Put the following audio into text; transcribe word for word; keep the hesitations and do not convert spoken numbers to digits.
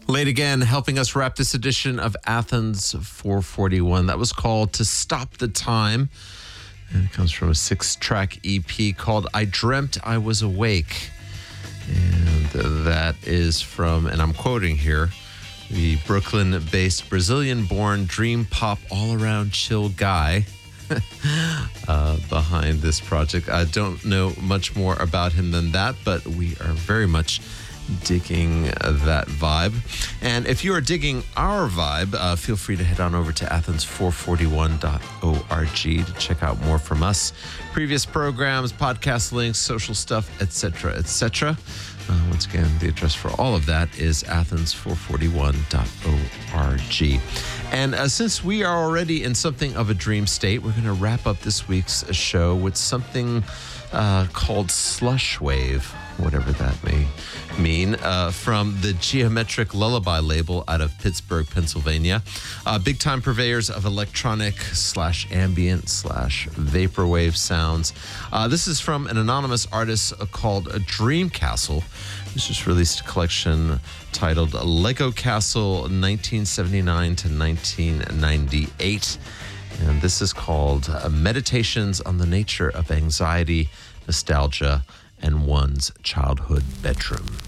Late again, helping us wrap this edition of Athens four forty-one. That was called To Stop the Time. And it comes from a six-track E P called I Dreamt I Was Awake. And that is from, and I'm quoting here, the Brooklyn-based, Brazilian-born dream pop all-around chill guy uh, behind this project. I don't know much more about him than that, but we are very much digging that vibe. And if you are digging our vibe, uh, feel free to head on over to athens four forty-one dot org to check out more from us. Previous programs, podcast links, social stuff, et cetera, et cetera. Uh, once again, the address for all of that is athens four forty-one dot org. And uh, since we are already in something of a dream state, we're going to wrap up this week's show with something uh, called Slush Wave, whatever that may mean, uh, from the Geometric Lullaby label out of Pittsburgh, Pennsylvania. Uh, big-time purveyors of electronic slash ambient slash vaporwave sounds. Uh, this is from an anonymous artist called Dream Castle, who's just released a collection titled Lego Castle nineteen seventy-nine to nineteen ninety-eight. And this is called uh, Meditations on the Nature of Anxiety, Nostalgia, and One's Childhood Bedroom.